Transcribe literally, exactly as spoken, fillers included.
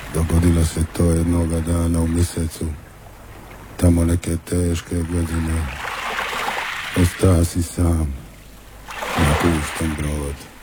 Dogodilo se to jednoga dana u mjesecu, tamo neke teške godine. Ostao si sam na pustom brodu.